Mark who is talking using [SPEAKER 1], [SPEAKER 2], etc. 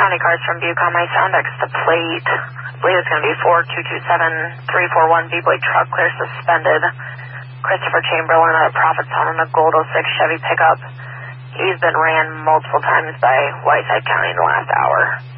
[SPEAKER 1] County cars from Butte on my Soundex. The plate, I believe it's going to be 4227341 V-Blade truck clear suspended. Christopher Chamberlain at a Profit Sound on a Gold 06 Chevy pickup. He's been ran multiple times by Whiteside County in the last hour.